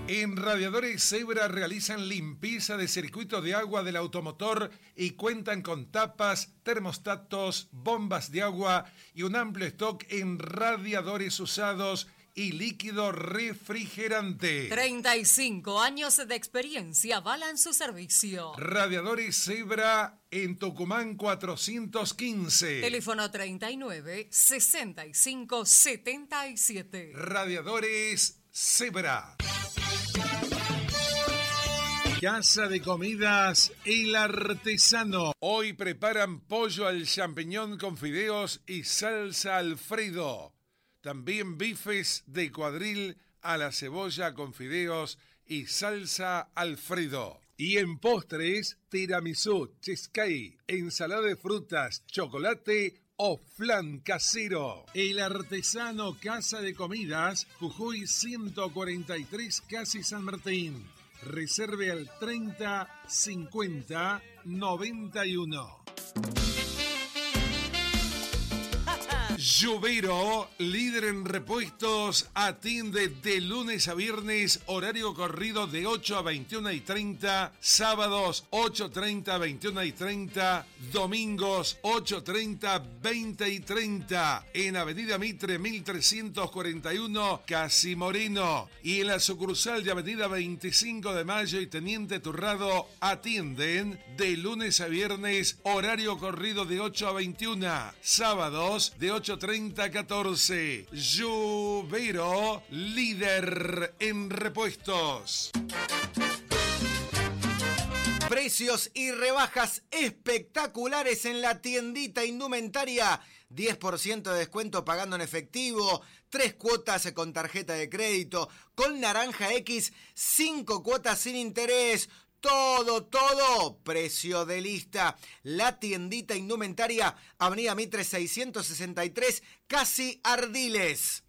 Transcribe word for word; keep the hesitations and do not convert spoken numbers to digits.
En Radiadores Zebra realizan limpieza de circuito de agua del automotor y cuentan con tapas, termostatos, bombas de agua y un amplio stock en radiadores usados y líquido refrigerante. treinta y cinco años de experiencia avalan su servicio. Radiadores Zebra en Tucumán cuatrocientos quince. Teléfono treinta y nueve, sesenta y cinco, setenta y siete. Radiadores Zebra. Casa de Comidas El Artesano. Hoy preparan pollo al champiñón con fideos y salsa Alfredo. También bifes de cuadril a la cebolla con fideos y salsa Alfredo. Y en postres, tiramisú, cheesecake, ensalada de frutas, chocolate o flan casero. El Artesano Casa de Comidas, Jujuy ciento cuarenta y tres, casi San Martín. Reserve al treinta cincuenta noventa y uno. Llovero, líder en repuestos, atiende de lunes a viernes, horario corrido de ocho a veintiuna y treinta, sábados ocho treinta a veintiuna y treinta, domingos ocho treinta a veinte y treinta, en Avenida Mitre mil trescientos cuarenta y uno, Casi Moreno, y en la sucursal de Avenida veinticinco de Mayo y Teniente Turrado atienden de lunes a viernes, horario corrido de ocho a veintiuna, sábados de ocho treinta a catorce. Llovero, líder en repuestos. Precios y rebajas espectaculares en la tiendita indumentaria. diez por ciento de descuento pagando en efectivo, tres cuotas con tarjeta de crédito, con Naranja X, cinco cuotas sin interés. Todo, todo, precio de lista. La tiendita indumentaria, Avenida Mitre seiscientos sesenta y tres, Casi Ardiles.